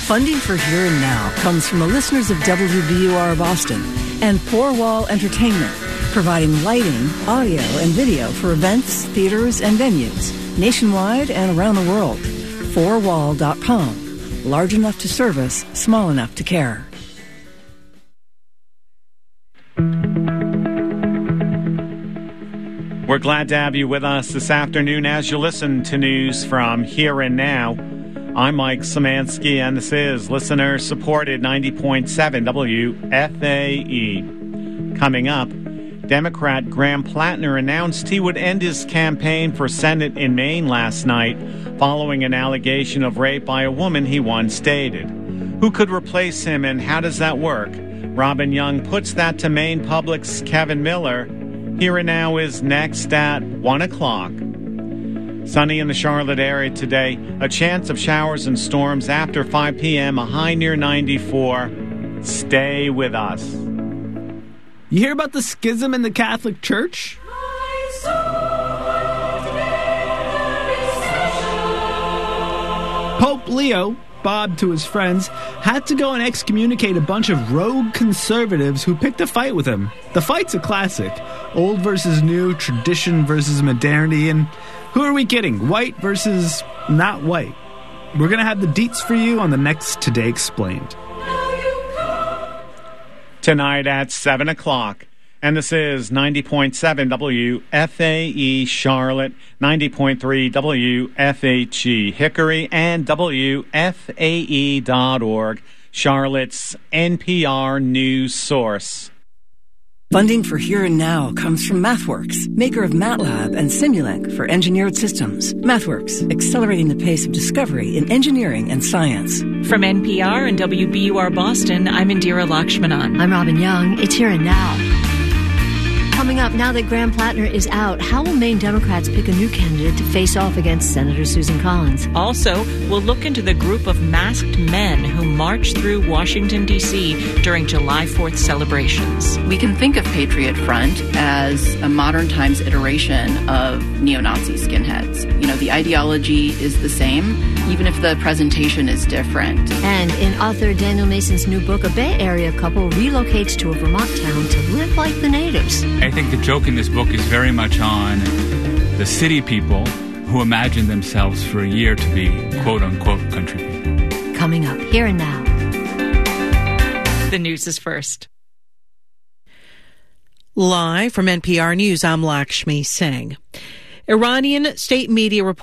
Funding for Here and Now comes from the listeners of WBUR Boston and Four Wall Entertainment, providing lighting, audio, and video for events, theaters, and venues nationwide and around the world. Fourwall.com. Large enough to service, small enough to care. We're glad to have you with us this afternoon as you listen to news from Here and Now. I'm Mike Szymanski, and this is listener-supported 90.7 WFAE. Coming up, Democrat Graham Plattner announced he would end his campaign for Senate in Maine last night following an allegation of rape by a woman he once dated. Who could replace him, and how does that work? Robin Young puts that to Maine Public's Kevin Miller. Here and Now is next at 1 o'clock. Sunny in the Charlotte area today. A chance of showers and storms after 5 p.m., a high near 94. Stay with us. You hear about the schism in the Catholic Church? Pope Leo, Bob to his friends, had to go and excommunicate a bunch of rogue conservatives who picked a fight with him. The fight's a classic. Old versus new, tradition versus modernity, and who are we kidding? White versus not white. We're going to have the deets for you on the next Today Explained. Tonight at 7 o'clock. And this is 90.7 WFAE Charlotte, 90.3 WFHE Hickory, and WFAE.org, Charlotte's NPR news source. Funding for Here and Now comes from MathWorks, maker of MATLAB and Simulink for engineered systems. MathWorks, accelerating the pace of discovery in engineering and science. From NPR and WBUR Boston, I'm Indira Lakshmanan. I'm Robin Young. It's Here and Now. Coming up, now that Graham Plattner is out, how will Maine Democrats pick a new candidate to face off against Senator Susan Collins? Also, we'll look into the group of masked men who marched through Washington, D.C. during July 4th celebrations. We can think of Patriot Front as a modern times iteration of neo-Nazi skinheads. You know, the ideology is the same, even if the presentation is different. And in author Daniel Mason's new book, a Bay Area couple relocates to a Vermont town to live like the natives. I think the joke in this book is very much on the city people who imagine themselves for a year to be quote-unquote country people. Coming up, Here and Now. The news is first. Live from NPR News, I'm Lakshmi Singh. Iranian state media report